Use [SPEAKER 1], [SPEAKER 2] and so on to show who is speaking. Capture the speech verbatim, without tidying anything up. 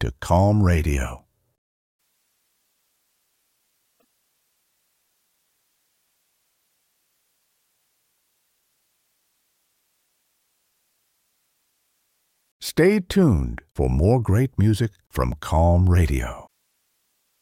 [SPEAKER 1] to Calm Radio. Stay tuned for more great music from Calm Radio.